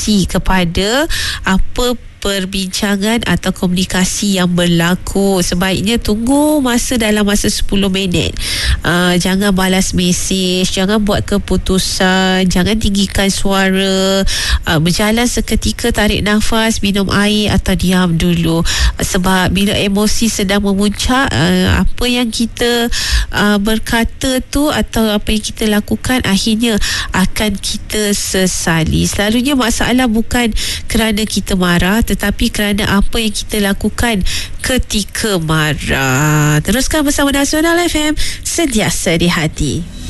reaksi kepada apa perbincangan atau komunikasi yang berlaku. Sebaiknya tunggu dalam masa 10 minit. Jangan balas mesej, jangan buat keputusan, jangan tinggikan suara, berjalan seketika, tarik nafas, minum air atau diam dulu. Sebab bila emosi sedang memuncak, apa yang kita berkata tu atau apa yang kita lakukan akhirnya akan kita sesali. Selalunya masalah bukan kerana kita marah, tetapi kerana apa yang kita lakukan ketika marah. Teruskan bersama Nasional FM, sentiasa di hati.